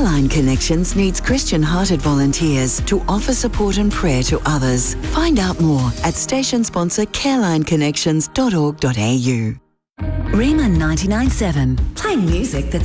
Careline Connections needs Christian-hearted volunteers to offer support and prayer to others. Find out more at station sponsor carelineconnections.org.au. Riemann 99.7, playing music that's